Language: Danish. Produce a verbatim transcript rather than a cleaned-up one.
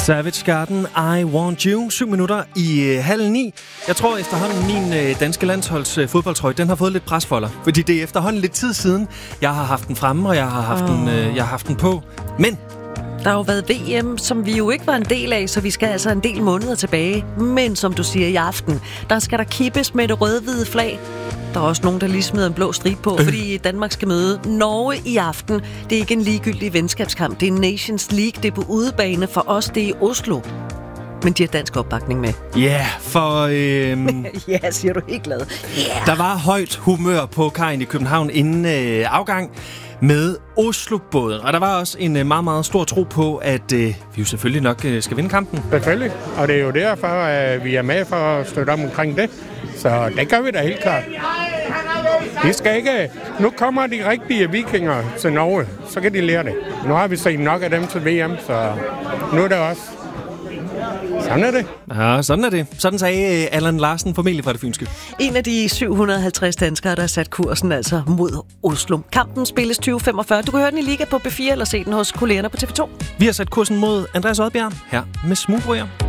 Savage Garden, I Want You. Syv minutter i øh, halv ni. Jeg tror efterhånden, min øh, danske landsholds øh, fodboldtrøje, den har fået lidt pres for dig. Fordi det er efterhånden lidt tid siden, jeg har haft den fremme, og jeg har haft, oh. den, øh, jeg har haft den på. Men der har jo været V M, som vi jo ikke var en del af, så vi skal altså en del måneder tilbage. Men som du siger, i aften, der skal der kippes med det rød-hvide flag. Der er også nogen, der lige smider en blå stribe på, øh. fordi Danmark skal møde Norge i aften. Det er ikke en ligegyldig venskabskamp. Det er Nations League. Det er på udebane for os. Det er i Oslo. Men de har dansk opbakning med. Ja, yeah, for... Øhm, ja, siger du helt glad. Yeah. Der var højt humør på kajen i København inden øh, afgang med Oslo-båden. Og der var også en øh, meget, meget stor tro på, at øh, vi jo selvfølgelig nok øh, skal vinde kampen. Selvfølgelig. Og det er jo derfor, at vi er med for at støtte om omkring det. Så det gør vi da helt klart. Vi skal ikke... Nu kommer de rigtige vikinger til Norge, så kan de lære det. Nu har vi set nok af dem til V M, så nu er det også. Sådan er det. Ja, sådan er det. Sådan sagde Allan Larsen, formentlig fra det fynske. En af de syv hundrede og halvtreds danskere, der har sat kursen altså mod Oslo. Kampen spilles tyve femogfyrre. Du kan høre den i Liga på B fire eller se den hos kollegerne på T V to. Vi har sat kursen mod Andreas Odbjerg her med Smugryger.